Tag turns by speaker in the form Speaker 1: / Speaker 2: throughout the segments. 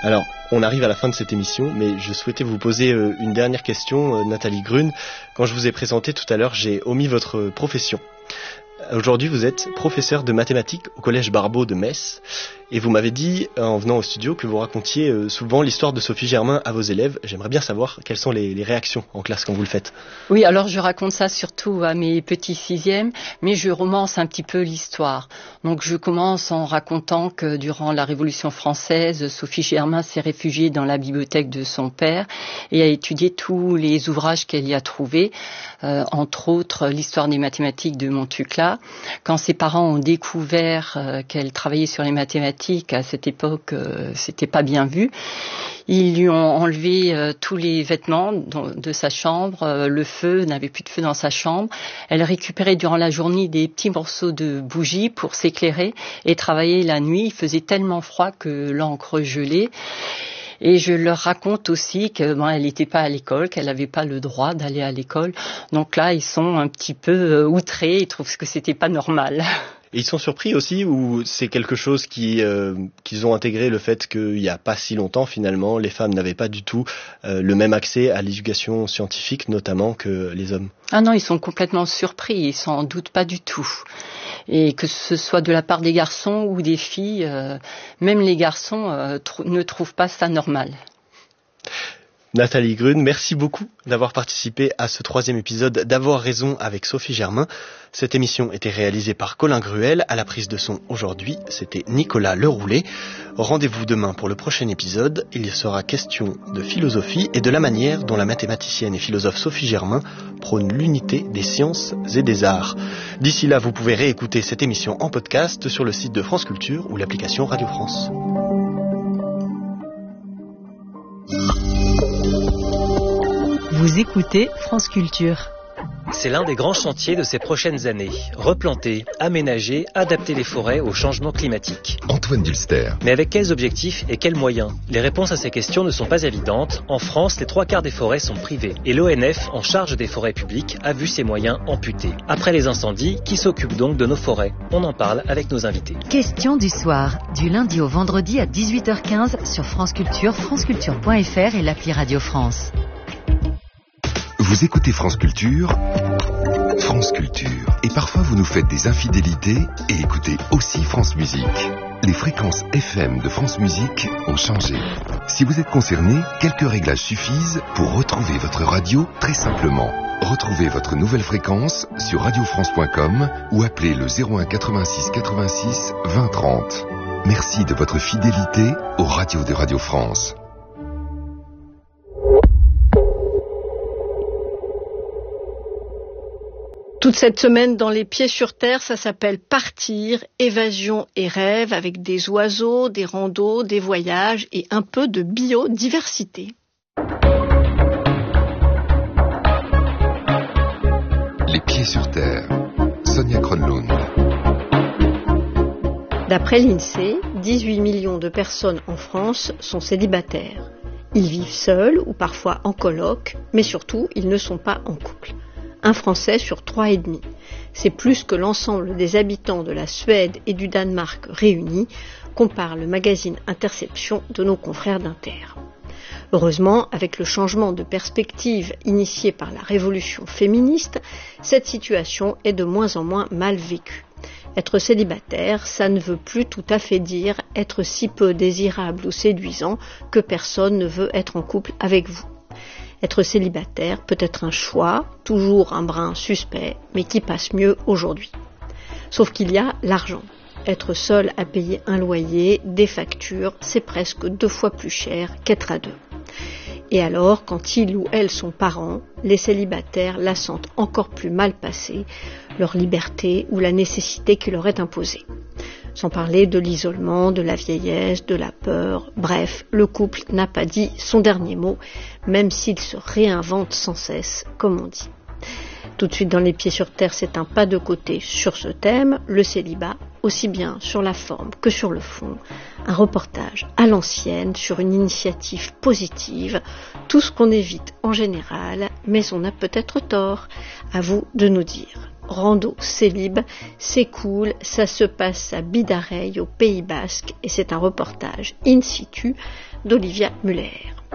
Speaker 1: Alors, on arrive à la fin de cette émission, mais je souhaitais vous poser une dernière question, Nathalie Grün. Quand je vous ai présenté tout à l'heure, j'ai omis votre profession. Aujourd'hui, vous êtes professeur de mathématiques au Collège Barbeau de Metz. Et vous m'avez dit, en venant au studio, que vous racontiez souvent l'histoire de Sophie Germain à vos élèves. J'aimerais bien savoir quelles sont les réactions en classe quand vous le faites.
Speaker 2: Oui, alors je raconte ça surtout à mes petits sixièmes, mais je romance un petit peu l'histoire. Donc je commence en racontant que durant la Révolution française, Sophie Germain s'est réfugiée dans la bibliothèque de son père et a étudié tous les ouvrages qu'elle y a trouvés, entre autres l'histoire des mathématiques de Montucla. Quand ses parents ont découvert qu'elle travaillait sur les mathématiques, à cette époque, c'était pas bien vu. Ils lui ont enlevé tous les vêtements de sa chambre, le feu, n'avait plus de feu dans sa chambre. Elle récupérait durant la journée des petits morceaux de bougies pour s'éclairer et travailler la nuit. Il faisait tellement froid que l'encre gelait. Et je leur raconte aussi que elle n'était pas à l'école, qu'elle n'avait pas le droit d'aller à l'école. Donc là, ils sont un petit peu outrés, ils trouvent que c'était pas normal.
Speaker 1: Et ils sont surpris aussi, ou c'est quelque chose qu'ils ont intégré, le fait qu'il n'y a pas si longtemps, finalement, les femmes n'avaient pas du tout le même accès à l'éducation scientifique, notamment, que les hommes?
Speaker 2: Ah non, ils sont complètement surpris, ils s'en doutent pas du tout. Et que ce soit de la part des garçons ou des filles, même les garçons ne trouvent pas ça normal.
Speaker 1: Nathalie Grün, merci beaucoup d'avoir participé à ce 3e épisode d'Avoir raison avec Sophie Germain. Cette émission était réalisée par Colin Gruel. À la prise de son aujourd'hui, c'était Nicolas Leroulet. Rendez-vous demain pour le prochain épisode. Il y sera question de philosophie et de la manière dont la mathématicienne et philosophe Sophie Germain prône l'unité des sciences et des arts. D'ici là, vous pouvez réécouter cette émission en podcast sur le site de France Culture ou l'application Radio France.
Speaker 3: Vous écoutez France Culture.
Speaker 4: C'est l'un des grands chantiers de ces prochaines années. Replanter, aménager, adapter les forêts au changement climatique.
Speaker 5: Antoine Dulster.
Speaker 4: Mais avec quels objectifs et quels moyens? Les réponses à ces questions ne sont pas évidentes. En France, les 3/4 des forêts sont privées. Et l'ONF, en charge des forêts publiques, a vu ses moyens amputés. Après les incendies, qui s'occupe donc de nos forêts? On en parle avec nos invités.
Speaker 3: Question du soir, du lundi au vendredi à 18h15 sur France Culture, franceculture.fr et l'appli Radio France.
Speaker 5: Vous écoutez France Culture, et parfois vous nous faites des infidélités et écoutez aussi France Musique. Les fréquences FM de France Musique ont changé. Si vous êtes concerné, quelques réglages suffisent pour retrouver votre radio très simplement. Retrouvez votre nouvelle fréquence sur radiofrance.com ou appelez le 01 86 86 20 30. Merci de votre fidélité aux radios de Radio France.
Speaker 6: Toute cette semaine dans Les Pieds sur Terre, ça s'appelle Partir, évasion et rêve avec des oiseaux, des randos, des voyages et un peu de biodiversité.
Speaker 5: Les Pieds sur Terre, Sonia Kronlund.
Speaker 6: D'après l'INSEE, 18 millions de personnes en France sont célibataires. Ils vivent seuls ou parfois en coloc, mais surtout, ils ne sont pas en couple. Un Français sur 3,5. C'est plus que l'ensemble des habitants de la Suède et du Danemark réunis, compare le magazine Interception de nos confrères d'Inter. Heureusement, avec le changement de perspective initié par la révolution féministe, cette situation est de moins en moins mal vécue. Être célibataire, ça ne veut plus tout à fait dire être si peu désirable ou séduisant que personne ne veut être en couple avec vous. Être célibataire peut être un choix, toujours un brin suspect, mais qui passe mieux aujourd'hui. Sauf qu'il y a l'argent. Être seul à payer un loyer, des factures, c'est presque 2 fois plus cher qu'être à 2. Et alors, quand ils ou elles sont parents, les célibataires la sentent encore plus mal passer, leur liberté ou la nécessité qui leur est imposée. Sans parler de l'isolement, de la vieillesse, de la peur, bref, le couple n'a pas dit son dernier mot, même s'il se réinvente sans cesse, comme on dit. Tout de suite dans Les Pieds sur Terre, c'est un pas de côté sur ce thème, le célibat, aussi bien sur la forme que sur le fond. Un reportage à l'ancienne sur une initiative positive, tout ce qu'on évite en général, mais on a peut-être tort. À vous de nous dire. Rando Célib, c'est cool, ça se passe à Bidareille, au Pays Basque, et c'est un reportage in situ d'Olivia Muller.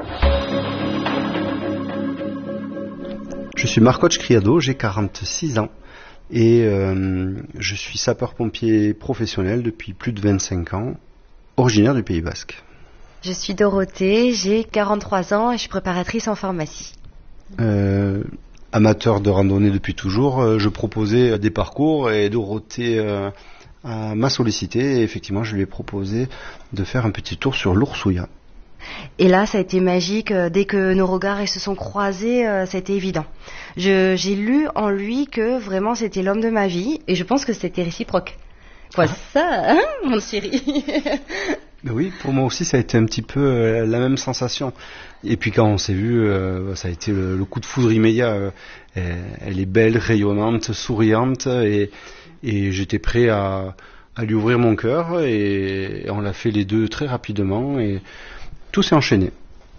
Speaker 7: Je suis Marcoche Criado, j'ai 46 ans et je suis sapeur-pompier professionnel depuis plus de 25 ans, originaire du Pays Basque.
Speaker 8: Je suis Dorothée, j'ai 43 ans et je suis préparatrice en pharmacie.
Speaker 7: Amateur de randonnée depuis toujours, je proposais des parcours et Dorothée m'a sollicité et effectivement je lui ai proposé de faire un petit tour sur l'Oursouya.
Speaker 8: Et là, ça a été magique. Dès que nos regards se sont croisés, ça a été évident. J'ai lu en lui que vraiment c'était l'homme de ma vie et je pense que c'était réciproque. Voilà ça, hein, mon chéri.
Speaker 7: Ben oui, pour moi aussi, ça a été un petit peu la même sensation. Et puis quand on s'est vu, ça a été le coup de foudre immédiat. Elle est belle, rayonnante, souriante et j'étais prêt à lui ouvrir mon cœur et on l'a fait les deux très rapidement et tout s'est enchaîné.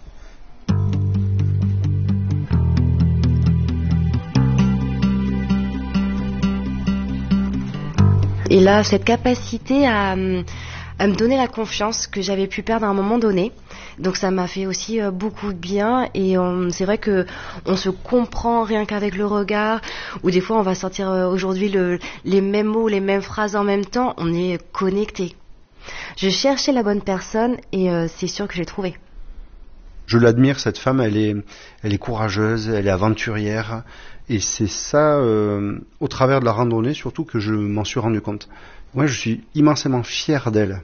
Speaker 8: Et là, cette capacité à me donner la confiance que j'avais pu perdre à un moment donné. Donc ça m'a fait aussi beaucoup de bien et c'est vrai que on se comprend rien qu'avec le regard ou des fois on va sortir aujourd'hui les mêmes mots, les mêmes phrases en même temps, on est connectés. Je cherchais la bonne personne et c'est sûr que j'ai trouvé.
Speaker 7: Je l'admire, cette femme, elle est courageuse, elle est aventurière et c'est ça, au travers de la randonnée surtout, que je m'en suis rendu compte. Moi, je suis immensément fier d'elle.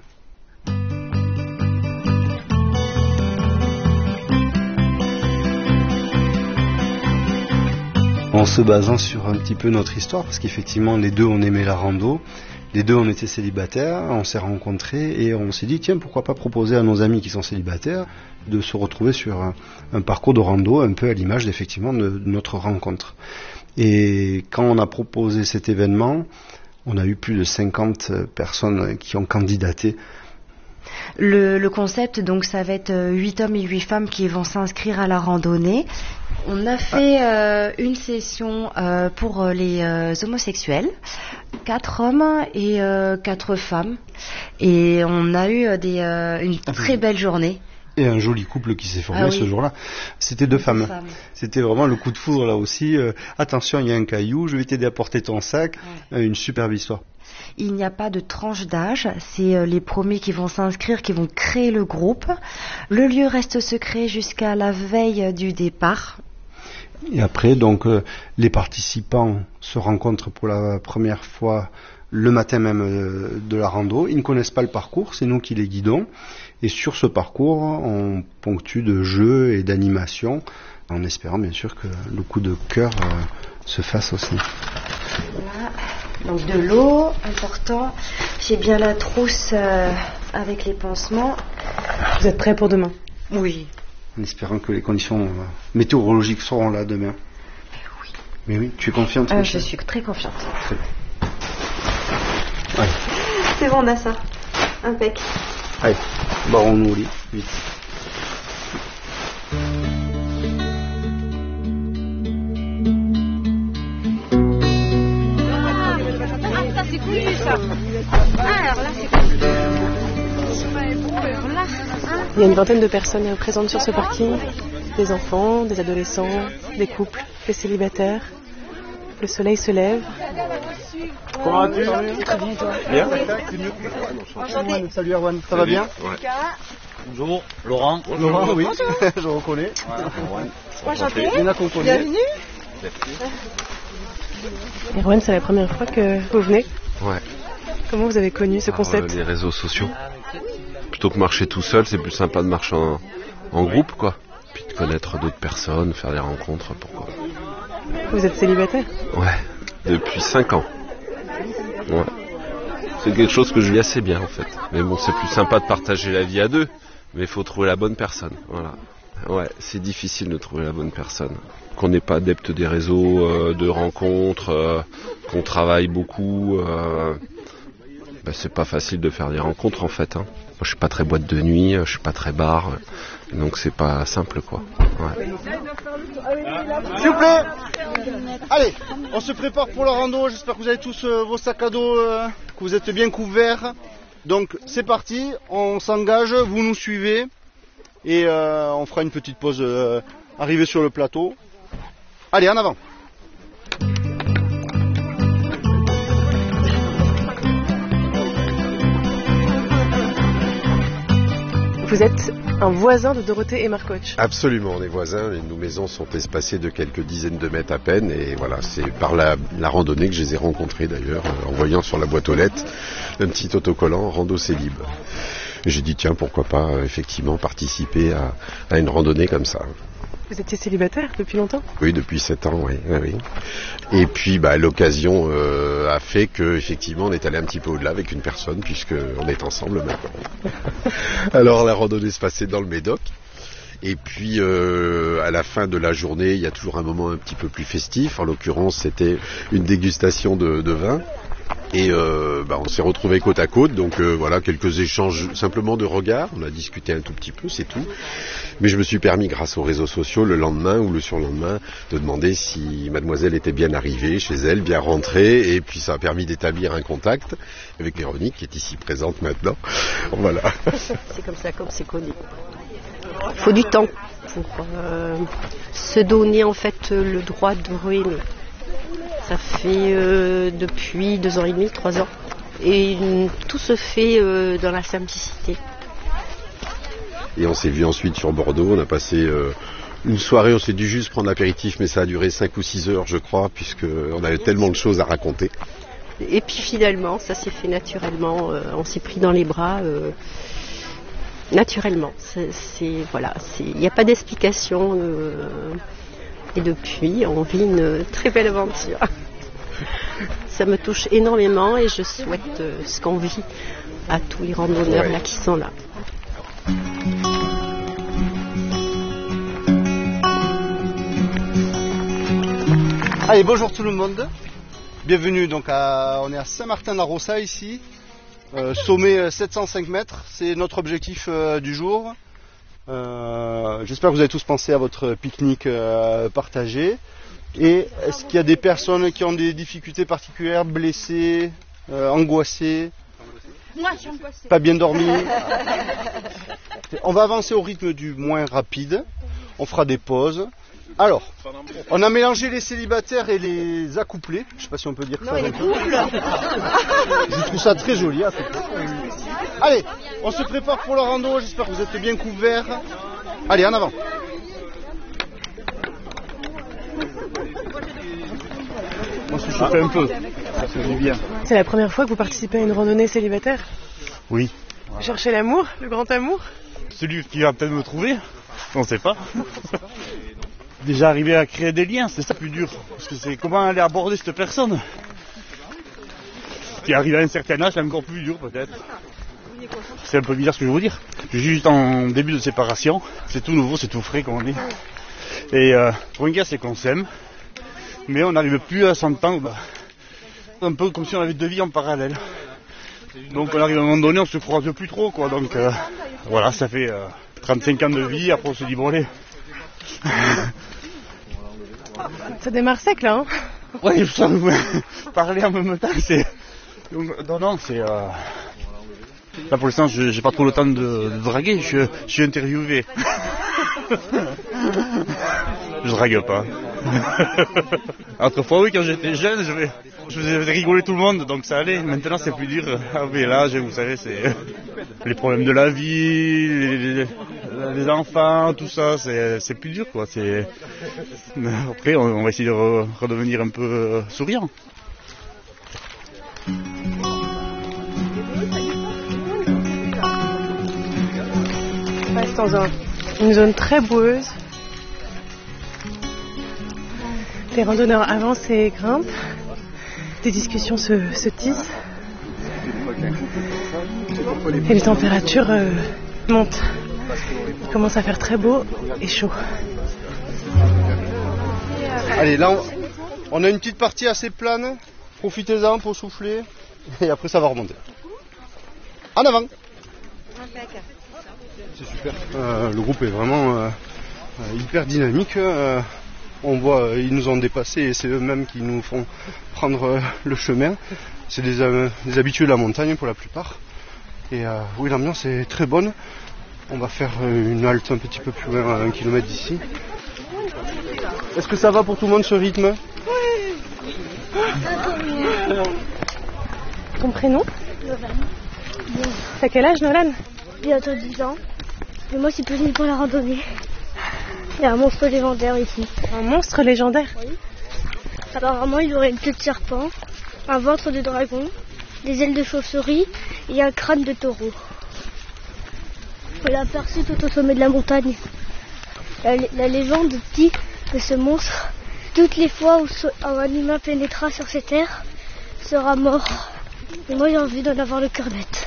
Speaker 7: En se basant sur un petit peu notre histoire, parce qu'effectivement les deux on aimait la rando, les deux on était célibataires, on s'est rencontrés et on s'est dit tiens pourquoi pas proposer à nos amis qui sont célibataires de se retrouver sur un parcours de rando un peu à l'image effectivement de notre rencontre. Et quand on a proposé cet événement, on a eu plus de 50 personnes qui ont candidaté.
Speaker 8: Le concept, donc, ça va être 8 hommes et 8 femmes qui vont s'inscrire à la randonnée. On a fait une session pour les homosexuels, 4 hommes et 4 femmes. Et on a eu une très belle journée.
Speaker 7: Et un joli couple qui s'est formé ce jour-là. C'était 2 femmes. C'était vraiment le coup de foudre là aussi. Attention, il y a un caillou, je vais t'aider à porter ton sac. Une superbe histoire.
Speaker 8: Il n'y a pas de tranche d'âge, c'est les premiers qui vont s'inscrire, qui vont créer le groupe. Le lieu reste secret jusqu'à la veille du départ.
Speaker 7: Et après, donc, les participants se rencontrent pour la première fois le matin même de la rando. Ils ne connaissent pas le parcours, c'est nous qui les guidons. Et sur ce parcours, on ponctue de jeux et d'animations, en espérant bien sûr que le coup de cœur se fasse aussi.
Speaker 8: Voilà. Donc de l'eau, important. J'ai bien la trousse avec les pansements.
Speaker 9: Vous êtes prêts pour demain?
Speaker 8: Oui.
Speaker 7: En espérant que les conditions météorologiques seront là demain.
Speaker 8: Oui.
Speaker 7: Mais oui, tu es confiante?
Speaker 8: Je suis très confiante.
Speaker 7: Très bien. Allez.
Speaker 8: C'est bon, on a ça. Impec.
Speaker 7: Allez, barrons-nous au lit, vite.
Speaker 10: C'est cool ça. Alors là c'est cool.
Speaker 9: Il y a une vingtaine de personnes présentes sur ce parking. Des enfants, des adolescents, des couples, des célibataires. Le soleil se lève.
Speaker 7: Comment vas-tu?
Speaker 9: Très bien, toi?
Speaker 7: Bien. Salut Erwan, ça va bien?
Speaker 11: Ouais. Bonjour, Laurent.
Speaker 7: Laurent, oui,
Speaker 10: bonjour.
Speaker 7: je reconnais.
Speaker 10: Enchanté.
Speaker 7: Bienvenue.
Speaker 9: Erwan, c'est la première fois que vous venez?
Speaker 11: Ouais.
Speaker 9: Comment vous avez connu ce concept?
Speaker 11: Les réseaux sociaux. Plutôt que marcher tout seul, c'est plus sympa de marcher en groupe, quoi. Puis de connaître d'autres personnes, faire des rencontres, pourquoi.
Speaker 9: Vous êtes célibataire?
Speaker 11: Ouais, depuis 5 ans. Ouais. C'est quelque chose que je vis assez bien, en fait. Mais bon, c'est plus sympa de partager la vie à deux, mais il faut trouver la bonne personne, voilà. Ouais, c'est difficile de trouver la bonne personne. Qu'on n'est pas adepte des réseaux de rencontres, qu'on travaille beaucoup, c'est pas facile de faire des rencontres en fait. Hein. je suis pas très boîte de nuit, je suis pas très bar, donc c'est pas simple quoi. Ouais.
Speaker 12: S'il vous plaît. Allez, on se prépare pour la rando. J'espère que vous avez tous vos sacs à dos, que vous êtes bien couverts. Donc c'est parti, on s'engage, vous nous suivez et on fera une petite pause arrivée sur le plateau. Allez, en avant.
Speaker 9: Vous êtes un voisin de Dorothée et Marc Koch.
Speaker 13: Absolument, on est voisins, et nos maisons sont espacées de quelques dizaines de mètres à peine, et voilà, c'est par la randonnée que je les ai rencontrés d'ailleurs, en voyant sur la boîte aux lettres un petit autocollant Rando Célib. J'ai dit tiens, pourquoi pas effectivement participer à une randonnée comme ça.
Speaker 9: Vous étiez célibataire depuis longtemps ?
Speaker 13: Oui, depuis 7 ans, oui. Et puis l'occasion a fait qu'effectivement on est allé un petit peu au-delà avec une personne, puisqu'on est ensemble maintenant. Alors la randonnée se passait dans le Médoc. Et puis à la fin de la journée, il y a toujours un moment un petit peu plus festif. En l'occurrence, c'était une dégustation de vin. Et on s'est retrouvés côte à côte, donc voilà, quelques échanges simplement de regards, on a discuté un tout petit peu, c'est tout. Mais je me suis permis, grâce aux réseaux sociaux, le lendemain ou le surlendemain, de demander si mademoiselle était bien arrivée chez elle, bien rentrée, et puis ça a permis d'établir un contact avec Véronique, qui est ici présente maintenant. Voilà.
Speaker 6: C'est comme ça, comme c'est connu. Il faut du temps pour se donner en fait le droit de re-aimer. Ça fait depuis 2 ans et demi, 3 ans. Et tout se fait dans la simplicité.
Speaker 13: Et on s'est vu ensuite sur Bordeaux, on a passé une soirée, on s'est dû juste prendre l'apéritif, mais ça a duré 5 ou 6 heures je crois, puisqu'on avait tellement de choses à raconter.
Speaker 6: Et puis finalement, ça s'est fait naturellement, on s'est pris dans les bras naturellement. Il n'y a pas d'explication. Et depuis, on vit une très belle aventure. Ça me touche énormément et je souhaite ce qu'on vit à tous les randonneurs là qui sont là.
Speaker 12: Allez, bonjour tout le monde. Bienvenue, donc on est à Saint-Martin-la-Rossa ici. Sommet 705 mètres, c'est notre objectif du jour. J'espère que vous avez tous pensé à votre pique-nique partagé. Et est-ce qu'il y a des personnes qui ont des difficultés particulières, blessées, angoissées,
Speaker 10: Moi, je suis angoissée.
Speaker 12: pas bien dormies? On va avancer au rythme du moins rapide. On fera des pauses. Alors, on a mélangé les célibataires et les accouplés. Je ne sais pas si on peut dire ça. Je trouve ça très joli. Allez, on se prépare pour la rando. J'espère que vous êtes bien couverts. Allez, en avant. On se chauffe un peu. Ça fait du bien.
Speaker 9: C'est la première fois que vous participez à une randonnée célibataire ?
Speaker 14: Oui.
Speaker 9: Vous cherchez l'amour, le grand amour ?
Speaker 14: Celui qui va peut-être me trouver, on ne sait pas. Déjà arriver à créer des liens, c'est ça le plus dur. Parce que c'est comment aller aborder cette personne. Qui arrive à un certain âge, c'est encore plus dur peut-être. C'est un peu bizarre ce que je veux vous dire. Je suis juste en début de séparation. C'est tout nouveau, c'est tout frais comme on dit. Et pour une gars, c'est qu'on s'aime. Mais on n'arrive plus à s'entendre. Un peu comme si on avait 2 vies en parallèle. Donc on arrive à un moment donné, on se croise plus trop, quoi. Donc voilà, ça fait 35 ans de vie, après on se dit bon allez.
Speaker 9: Ça démarre sec là, hein ?
Speaker 14: Oui, ça nous parler en même temps, c'est... Non, c'est... Là pour l'instant, j'ai pas trop le temps de draguer, je suis interviewé. Je drague pas. Autrefois, oui, quand j'étais jeune, je faisais rigoler tout le monde, donc ça allait. Maintenant, c'est plus dur. Avec l'âge, vous savez, c'est les problèmes de la vie, les enfants, tout ça, c'est plus dur, quoi. Après, on va essayer de redevenir un peu souriant.
Speaker 9: On passe dans une zone très boueuse. Les randonneurs avancent et grimpent. Des discussions se tissent. Et les températures montent. Il commence à faire très beau et chaud.
Speaker 12: Allez, là, on a une petite partie assez plane. Profitez-en pour souffler. Et après, ça va remonter. En avant. C'est super. Le groupe est vraiment hyper dynamique. On voit, ils nous ont dépassés et c'est eux-mêmes qui nous font prendre le chemin. C'est des habitués de la montagne pour la plupart. Et oui, l'ambiance est très bonne. On va faire une halte un petit peu plus loin, à 1 kilomètre d'ici. Est-ce que ça va pour tout le monde ce rythme?
Speaker 9: Ton prénom? T'as quel âge, Nolan?
Speaker 15: Bientôt 10 ans. Et moi, je suis venu pour la randonnée. Il y a un monstre légendaire ici.
Speaker 9: Un monstre légendaire?
Speaker 15: Oui. Apparemment, il aurait une queue de serpent, un ventre de dragon, des ailes de chauve-souris et un crâne de taureau. On l'a aperçu tout au sommet de la montagne. La légende dit que ce monstre, toutes les fois où un humain pénétrera sur ces terres, sera mort. Et moi, j'ai envie d'en avoir le cœur net.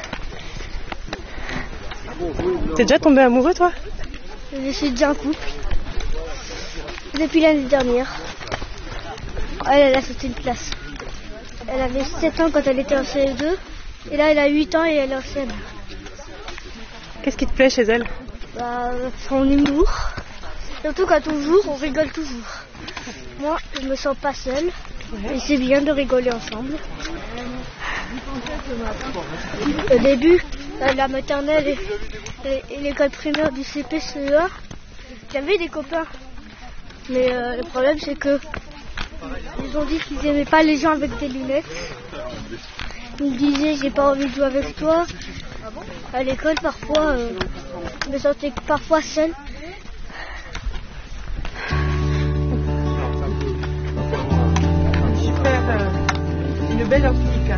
Speaker 9: T'es déjà tombé amoureux, toi?
Speaker 15: Je suis déjà en couple. Depuis l'année dernière. Elle a sauté une classe. Elle avait 7 ans quand elle était en CE2. Et là, elle a 8 ans et elle est en CM1.
Speaker 9: Qu'est-ce qui te plaît chez elle?
Speaker 15: Son humour. Surtout quand on joue, on rigole toujours. Moi, je me sens pas seule. Et c'est bien de rigoler ensemble. Au début, la maternelle et l'école primaire du CP-CE1, j'avais des copains. Mais le problème, c'est que ils ont dit qu'ils n'aimaient pas les gens avec des lunettes. Ils me disaient, j'ai pas envie de jouer avec toi. À l'école, parfois, je me sentais parfois seule.
Speaker 16: Super, une belle optique.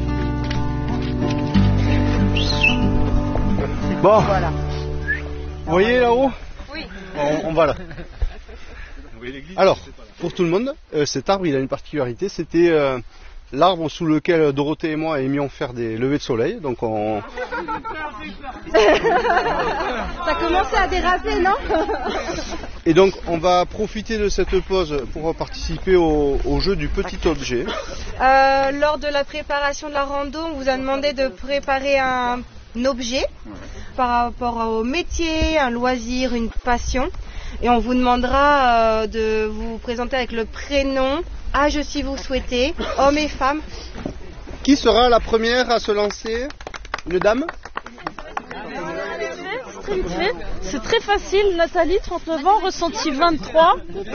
Speaker 12: Bon,
Speaker 16: voilà.
Speaker 12: Vous voyez là-haut?
Speaker 16: Oui.
Speaker 12: On va là. Alors, pour tout le monde, cet arbre, il a une particularité, c'était l'arbre sous lequel Dorothée et moi aimions faire des levées de soleil. Donc on...
Speaker 16: Ça commençait à déraper, non?
Speaker 12: Et donc on va profiter de cette pause pour participer au jeu du petit objet.
Speaker 17: Lors de la préparation de la rando, on vous a demandé de préparer un objet par rapport au métier, un loisir, une passion. Et on vous demandera de vous présenter avec le prénom, âge si vous souhaitez, hommes et femmes.
Speaker 12: Qui sera la première à se lancer? Une dame?
Speaker 18: C'est très facile. Nathalie, 39 ans, ressenti 23.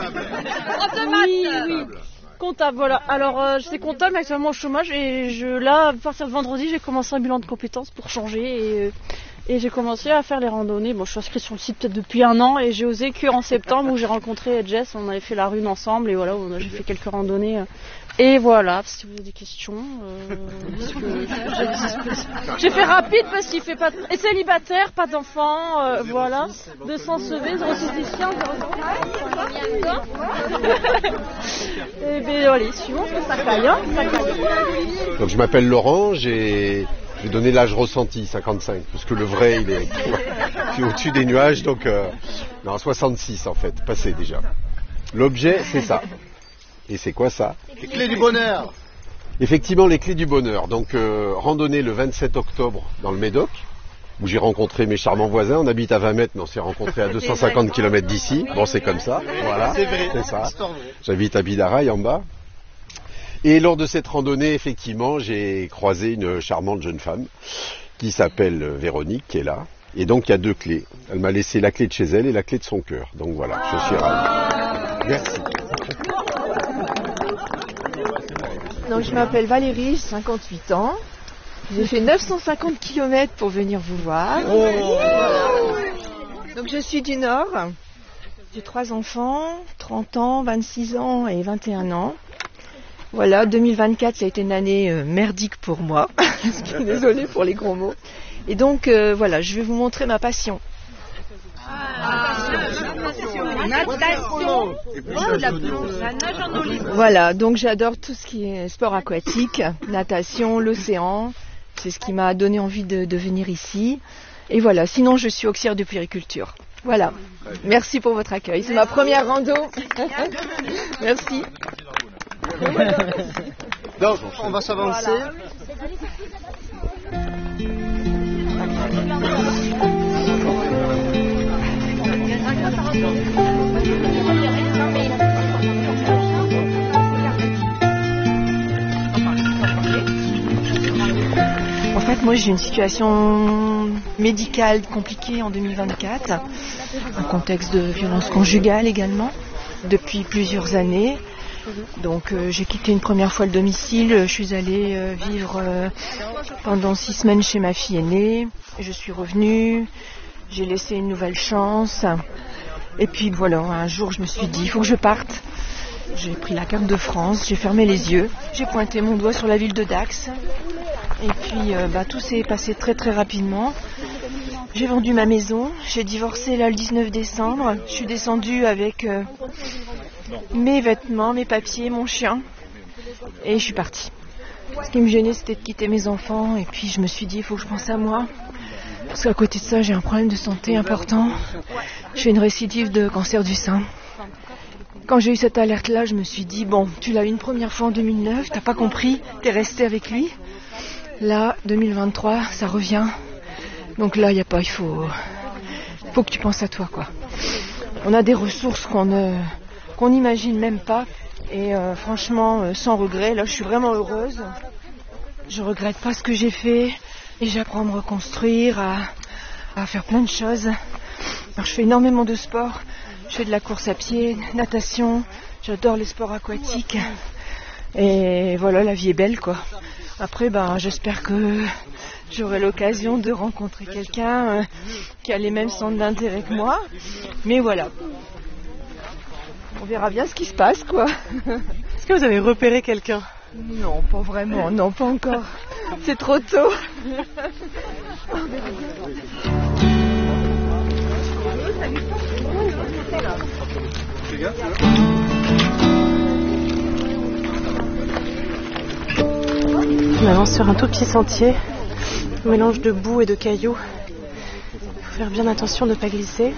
Speaker 18: Oui. Comptable, voilà. Alors, j'étais comptable, mais actuellement au chômage. Et là, à partir de vendredi, j'ai commencé un bilan de compétences pour changer. Et j'ai commencé à faire les randonnées. Bon, je suis inscrite sur le site peut-être depuis 1 an et j'ai osé qu'en septembre où j'ai rencontré Jess. On avait fait la Rune ensemble et voilà, j'ai fait quelques randonnées. Et voilà, si vous avez des questions, j'ai fait rapide parce qu'il fait pas... Et célibataire, pas d'enfant, voilà. 200 CV, 06 chiens, 0. Et bien allez, suivons, ça caille, hein, ça caille.
Speaker 13: Donc je m'appelle Laurent, j'ai donné l'âge ressenti, 55, parce que le vrai, il est au-dessus des nuages, donc non, 66 en fait, passé déjà. L'objet, c'est ça. Et c'est quoi ça?
Speaker 12: Les clés du bonheur.
Speaker 13: Effectivement, les clés du bonheur. Donc, randonnée le 27 octobre dans le Médoc, où j'ai rencontré mes charmants voisins. On habite à 20 mètres, mais on s'est rencontrés à 250 km d'ici. Bon, c'est comme ça, voilà, c'est ça. J'habite à Bidaraï, en bas. Et lors de cette randonnée, effectivement, j'ai croisé une charmante jeune femme qui s'appelle Véronique, qui est là. Et donc, il y a 2 clés. Elle m'a laissé la clé de chez elle et la clé de son cœur. Donc voilà, je suis ravi. Merci.
Speaker 16: Donc je m'appelle Valérie, j'ai 58 ans. J'ai fait 950 km pour venir vous voir. Donc je suis du Nord. J'ai 3 enfants, 30 ans, 26 ans et 21 ans. Voilà, 2024, ça a été une année merdique pour moi. Désolée pour les gros mots. Et donc voilà, je vais vous montrer ma passion.
Speaker 10: Natation. La nage en eau libre.
Speaker 16: Voilà, donc j'adore tout ce qui est sport aquatique, natation, l'océan. C'est ce qui m'a donné envie de venir ici. Et voilà, sinon je suis auxiliaire de puériculture. Voilà, merci pour votre accueil. C'est ma première rando. Merci.
Speaker 12: Donc, on va s'avancer.
Speaker 16: Voilà. Moi, j'ai une situation médicale compliquée en 2024, un contexte de violence conjugale également, depuis plusieurs années. Donc j'ai quitté une première fois le domicile, je suis allée vivre pendant 6 semaines chez ma fille aînée, je suis revenue, j'ai laissé une nouvelle chance, et puis voilà, un jour je me suis dit, il faut que je parte. J'ai pris la carte de France, j'ai fermé les yeux, j'ai pointé mon doigt sur la ville de Dax, et puis tout s'est passé très très rapidement. J'ai vendu ma maison, j'ai divorcé là le 19 décembre, je suis descendue avec mes vêtements, mes papiers, mon chien, et je suis partie. Ce qui me gênait, c'était de quitter mes enfants, et puis je me suis dit, il faut que je pense à moi, parce qu'à côté de ça, j'ai un problème de santé important. J'ai une récidive de cancer du sein. Quand j'ai eu cette alerte-là, je me suis dit, bon, tu l'as eu une première fois en 2009, t'as pas compris, t'es resté avec lui. Là, 2023, ça revient. Donc là, il faut que tu penses à toi, quoi. On a des ressources qu'on n'imagine même pas. Et franchement, sans regret, là, je suis vraiment heureuse. Je regrette pas ce que j'ai fait. Et j'apprends à me reconstruire, à faire plein de choses. Alors, je fais énormément de sport. Je fais de la course à pied, natation. J'adore les sports aquatiques. Et voilà, la vie est belle, quoi. Après, j'espère que j'aurai l'occasion de rencontrer quelqu'un qui a les mêmes centres d'intérêt que moi. Mais voilà. On verra bien ce qui se passe, quoi.
Speaker 9: Est-ce que vous avez repéré quelqu'un?
Speaker 16: Non, pas vraiment. Non, pas encore. C'est trop tôt.
Speaker 9: On avance sur un tout petit sentier, un mélange de boue et de cailloux. Il faut faire bien attention de ne pas glisser.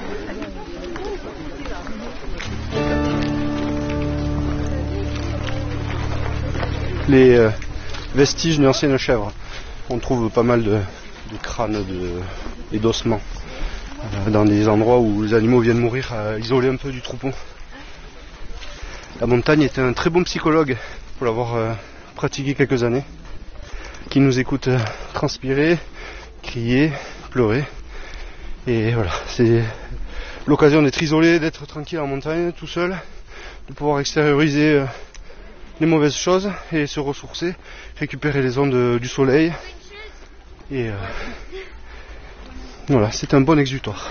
Speaker 12: Les vestiges d'une ancienne chèvre. On trouve pas mal de crânes et d'ossements dans des endroits où les animaux viennent mourir, isolés un peu du troupeau. La montagne était un très bon psychologue pour l'avoir pratiqué quelques années, qui nous écoute transpirer, crier, pleurer. Et voilà, c'est l'occasion d'être isolé, d'être tranquille en montagne, tout seul, de pouvoir extérioriser les mauvaises choses et se ressourcer, récupérer les ondes du soleil. Et voilà, c'est un bon exutoire.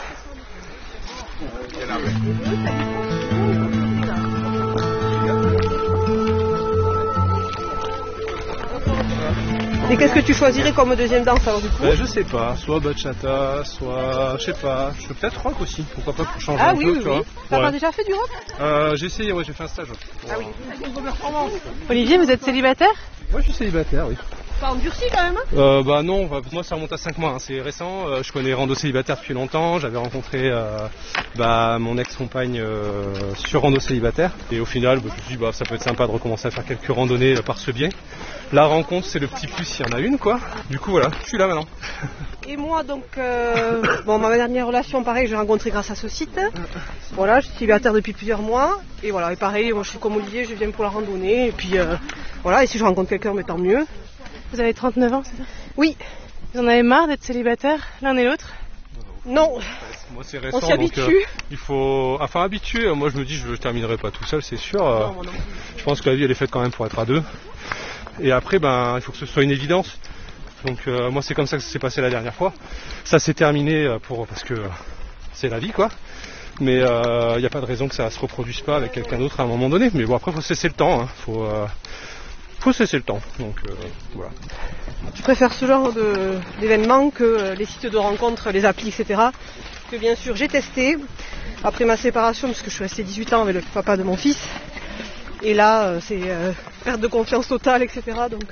Speaker 9: Et qu'est-ce que tu choisirais comme deuxième danse alors du coup?
Speaker 19: Je sais pas, soit bachata, soit je sais pas, je peux peut-être rock aussi, pourquoi pas pour changer un peu, tu vois.
Speaker 9: T'as déjà fait du rock?
Speaker 19: J'ai essayé, j'ai fait un stage.
Speaker 9: Ah oui. Olivier, vous êtes célibataire?
Speaker 19: Moi je suis célibataire, oui.
Speaker 9: Pas endurci quand même hein?
Speaker 19: Non, moi ça remonte à 5 mois, c'est récent, je connais Rando Célibataire depuis longtemps, j'avais rencontré mon ex-compagne sur Rando Célibataire et au final je me suis dit ça peut être sympa de recommencer à faire quelques randonnées par ce biais. La rencontre c'est le petit plus s'il y en a une quoi, du coup voilà, je suis là maintenant.
Speaker 9: Et moi donc, ma dernière relation pareil j'ai rencontré grâce à ce site, voilà je suis célibataire depuis plusieurs mois et voilà et pareil moi je suis comme Olivier, je viens pour la randonnée et puis voilà et si je rencontre quelqu'un tant mieux.
Speaker 18: Vous avez 39 ans, c'est ça?
Speaker 9: Oui.
Speaker 18: Vous en avez marre d'être célibataire l'un et l'autre?
Speaker 9: Non.
Speaker 19: Moi c'est récent,
Speaker 9: on s'y habitue.
Speaker 19: Il faut... Enfin habitué, moi je me dis je ne terminerai pas tout seul, c'est sûr.
Speaker 9: Non.
Speaker 19: Je pense que la vie elle est faite quand même pour être à deux. Et après il faut que ce soit une évidence. Donc moi c'est comme ça que ça s'est passé la dernière fois. Ça s'est terminé parce que c'est la vie quoi. Mais il n'y a pas de raison que ça ne se reproduise pas avec quelqu'un d'autre à un moment donné. Mais bon après il faut cesser le temps. Faut cesser le temps, donc voilà.
Speaker 9: Je préfère ce genre d'événements que les sites de rencontres, les applis, etc. Que bien sûr j'ai testé après ma séparation, parce que je suis restée 18 ans avec le papa de mon fils. Et là, c'est perte de confiance totale, etc. Donc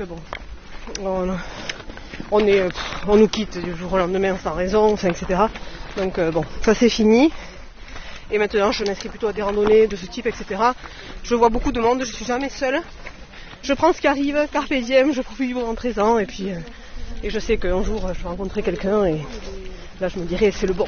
Speaker 9: on nous quitte du jour au lendemain sans raison, etc. Donc ça c'est fini. Et maintenant je m'inscris plutôt à des randonnées de ce type, etc. Je vois beaucoup de monde, je suis jamais seule. Je prends ce qui arrive, carpe diem, je profite du moment présent et puis et je sais qu'un jour je vais rencontrer quelqu'un et là je me dirai c'est le bon.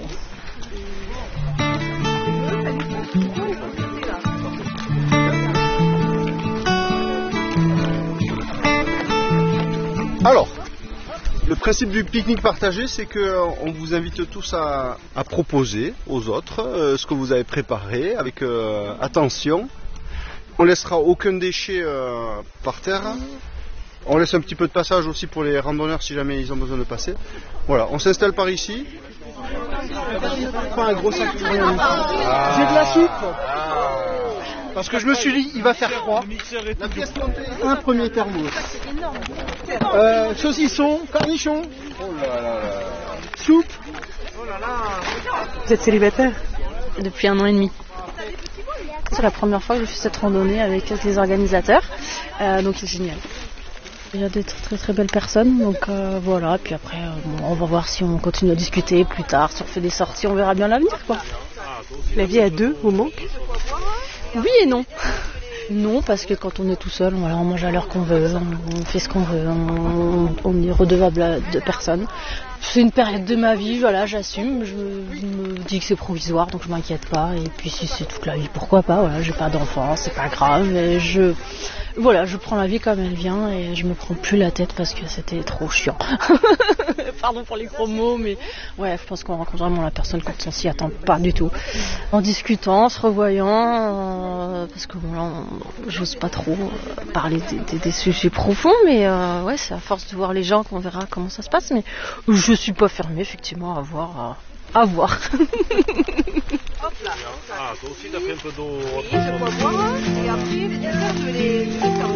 Speaker 12: Alors, Le principe du pique-nique partagé, c'est qu'on vous invite tous à proposer aux autres ce que vous avez préparé avec attention. On laissera aucun déchet par terre. On laisse un petit peu de passage aussi pour les randonneurs si jamais ils ont besoin de passer. Voilà, on s'installe par ici. Pas un gros sac. J'ai de la soupe. Parce que je me suis dit, il va faire froid. La pièce montée. Un premier thermos. Saucisson, cornichon. Oh là là là. Soupe. Oh là là.
Speaker 18: Vous êtes célibataire?
Speaker 2: Depuis 1 an et demi.
Speaker 18: C'est la première fois que je fais cette randonnée avec les organisateurs, donc c'est génial. Il y a des très très belles personnes, donc voilà, puis après on va voir si on continue à discuter plus tard, si on fait des sorties, on verra bien l'avenir quoi.
Speaker 16: La vie à deux vous manque?
Speaker 18: Oui et non. Non, parce que quand on est tout seul, voilà, on mange à l'heure qu'on veut, on fait ce qu'on veut, on est redevable de personne. C'est une période de ma vie, voilà, j'assume, je me dis que c'est provisoire, donc je m'inquiète pas. Et puis si c'est toute la vie, pourquoi pas, voilà, j'ai pas d'enfant, c'est pas grave. Et je prends la vie comme elle vient et je me prends plus la tête parce que c'était trop chiant. Pardon pour les gros mots, mais ouais, je pense qu'on rencontre vraiment la personne quand on s'y attend pas du tout. En discutant, en se revoyant, parce que bon là, j'ose pas trop parler des sujets profonds, mais ouais, c'est à force de voir les gens qu'on verra comment ça se passe. Mais je suis pas fermée effectivement à voir. À voir.
Speaker 10: Hop là.
Speaker 11: Ah, toi aussi t'as pris un peu d'eau.
Speaker 10: Oui, je bois moi, et après les desserts je les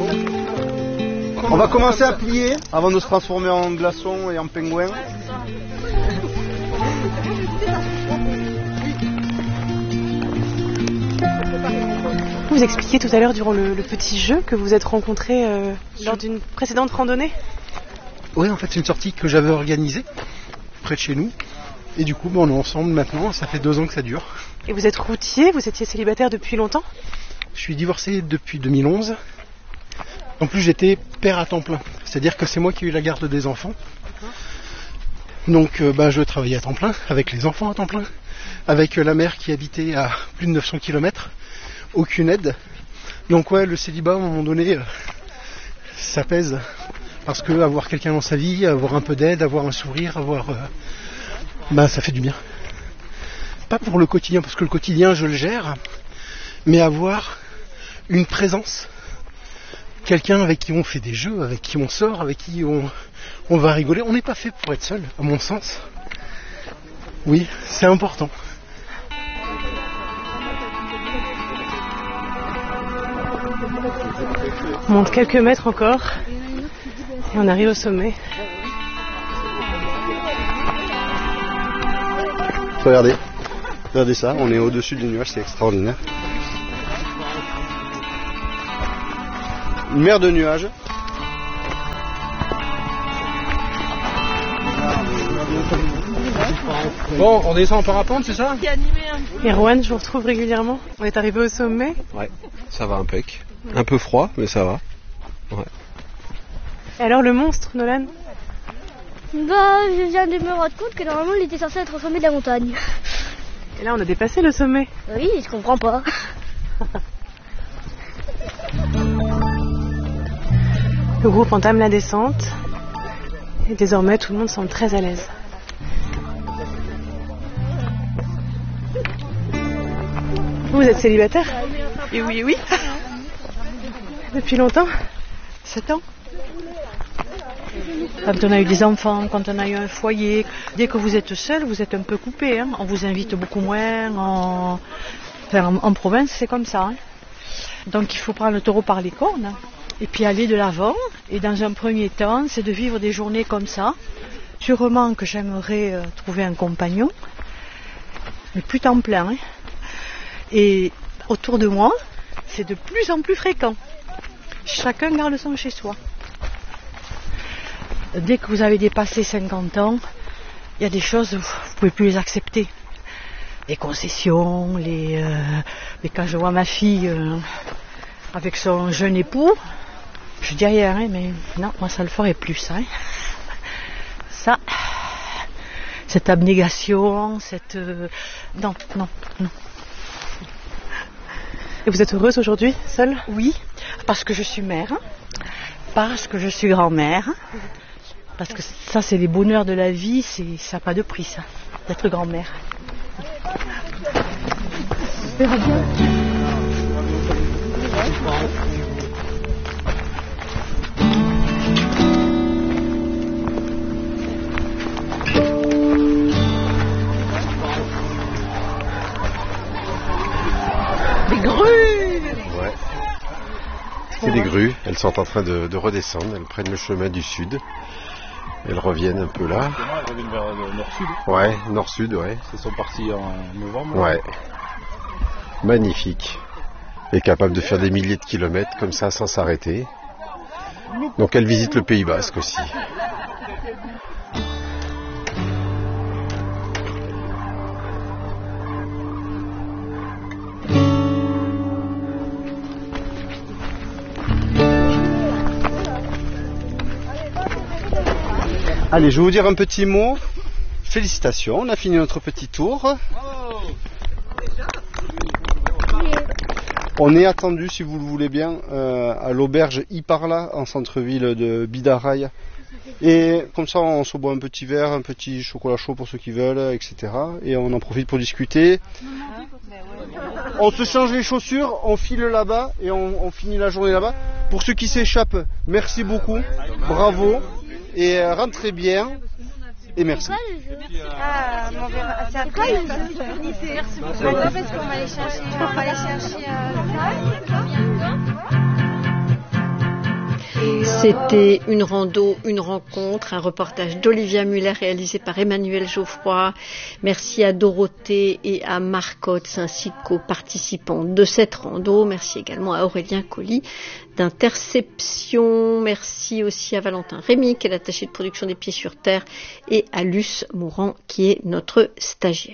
Speaker 12: On va commencer à plier avant de se transformer en glaçon et en pingouin.
Speaker 16: Vous expliquiez tout à l'heure durant le petit jeu que vous êtes rencontrés lors d'une précédente randonnée.
Speaker 19: Oui, en fait, c'est une sortie que j'avais organisée près de chez nous. Et du coup, on est ensemble maintenant, ça fait 2 ans que ça dure.
Speaker 16: Et vous êtes routier, vous étiez célibataire depuis longtemps?
Speaker 19: Je suis divorcé depuis 2011. En plus, j'étais père à temps plein. C'est-à-dire que c'est moi qui ai eu la garde des enfants. Donc, je travaillais à temps plein, avec les enfants à temps plein, avec la mère qui habitait à plus de 900 km. Aucune aide. Donc ouais, le célibat, à un moment donné, ça pèse. Parce que avoir quelqu'un dans sa vie, avoir un peu d'aide, avoir un sourire, ça fait du bien. Pas pour le quotidien, parce que le quotidien je le gère, mais avoir une présence. Quelqu'un avec qui on fait des jeux, avec qui on sort, avec qui on va rigoler. On n'est pas fait pour être seul, à mon sens. Oui, c'est important.
Speaker 16: On monte quelques mètres encore et on arrive au sommet.
Speaker 12: Regardez ça, on est au-dessus des nuages, c'est extraordinaire. Une mer de nuages.
Speaker 19: Bon, on descend en parapente, c'est ça?
Speaker 16: Et Rowan, je vous retrouve régulièrement. On est arrivé au sommet.
Speaker 11: Ouais, ça va impec. Un peu froid, mais ça va. Ouais.
Speaker 16: Et alors le monstre, Nolan?
Speaker 15: Je viens de me rendre compte que normalement il était censé être au sommet de la montagne.
Speaker 16: Et là on a dépassé le sommet.
Speaker 15: Oui, je comprends pas.
Speaker 16: Le groupe entame la descente. Et désormais tout le monde semble très à l'aise. Vous êtes célibataire?
Speaker 18: Et oui.
Speaker 16: Depuis longtemps?
Speaker 18: 7 ans. Quand on a eu des enfants, quand on a eu un foyer, dès que vous êtes seul, vous êtes un peu coupé. On vous invite beaucoup moins. En province, c'est comme ça. Donc il faut prendre le taureau par les cornes et puis aller de l'avant. Et dans un premier temps, c'est de vivre des journées comme ça. Sûrement que j'aimerais trouver un compagnon, mais plus temps plein. Et autour de moi, c'est de plus en plus fréquent. Chacun garde son chez soi. Dès que vous avez dépassé 50 ans, il y a des choses, vous ne pouvez plus les accepter. Les concessions, mais quand je vois ma fille avec son jeune époux, je dis rien, mais non, moi ça le ferait plus. Ça, cette abnégation, non.
Speaker 16: Et vous êtes heureuse aujourd'hui, seule?
Speaker 18: Oui, parce que je suis mère, parce que je suis grand-mère,
Speaker 20: Parce que ça, c'est les bonheurs de la vie, ça n'a pas de prix, ça, d'être grand-mère. On verra bien.
Speaker 13: Des grues! Ouais. C'est des grues. Elles sont en train de redescendre. Elles prennent le chemin du sud. Elles reviennent un peu là.
Speaker 14: Elles reviennent vers le nord-sud.
Speaker 13: Ouais, nord-sud, ouais.
Speaker 14: Elles sont parties en novembre.
Speaker 13: Ouais. Magnifique. Et capable de faire des milliers de kilomètres comme ça sans s'arrêter. Donc elles visitent le Pays Basque aussi.
Speaker 12: Allez, je vais vous dire un petit mot. Félicitations, on a fini notre petit tour. On est attendu, si vous le voulez bien, à l'auberge Iparla, en centre-ville de Bidaraï. Et comme ça, on se boit un petit verre, un petit chocolat chaud pour ceux qui veulent, etc. Et on en profite pour discuter. On se change les chaussures, on file là-bas et on finit la journée là-bas. Pour ceux qui s'échappent, merci beaucoup, bravo. Et rentrez bien et merci.
Speaker 17: C'est quoi le jeu? Merci beaucoup. Parce qu'on va aller chercher.
Speaker 6: C'était une rando, une rencontre, un reportage d'Olivia Muller réalisé par Emmanuel Geoffroy. Merci à Dorothée et à Marcotte ainsi qu'aux participants de cette rando. Merci également à Aurélien Colli d'Interception. Merci aussi à Valentin Rémy qui est l'attaché de production des Pieds sur Terre et à Luce Mourant qui est notre stagiaire.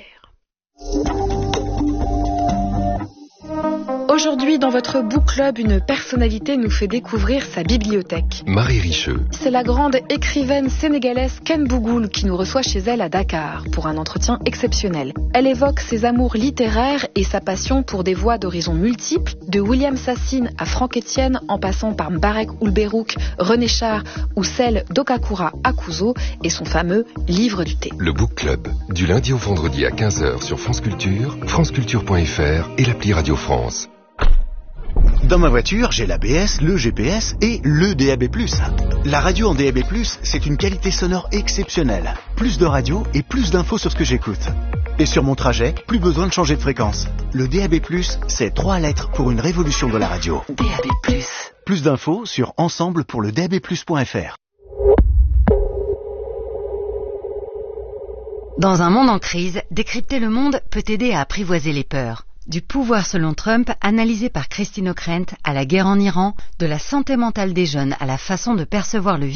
Speaker 21: Aujourd'hui, dans votre book club, une personnalité nous fait découvrir sa bibliothèque.
Speaker 5: Marie Richeux.
Speaker 21: C'est la grande écrivaine sénégalaise Ken Bougoul qui nous reçoit chez elle à Dakar pour un entretien exceptionnel. Elle évoque ses amours littéraires et sa passion pour des voix d'horizons multiples, de William Sassine à Franck Etienne en passant par Mbarek Oulberouk, René Char ou celle d'Okakura Akuzo et son fameux livre du thé.
Speaker 5: Le book club, du lundi au vendredi à 15h sur France Culture, franceculture.fr et l'appli Radio France.
Speaker 22: Dans ma voiture, j'ai l'ABS, le GPS et le DAB+. La radio en DAB+, c'est une qualité sonore exceptionnelle. Plus de radio et plus d'infos sur ce que j'écoute. Et sur mon trajet, plus besoin de changer de fréquence. Le DAB+, c'est 3 lettres pour une révolution de la radio.
Speaker 21: DAB+.
Speaker 22: Plus d'infos sur ensemble-pour-le-DAB+.fr.
Speaker 3: Dans un monde en crise, décrypter le monde peut aider à apprivoiser les peurs. Du pouvoir selon Trump, analysé par Christine O'Krent, à la guerre en Iran, de la santé mentale des jeunes à la façon de percevoir le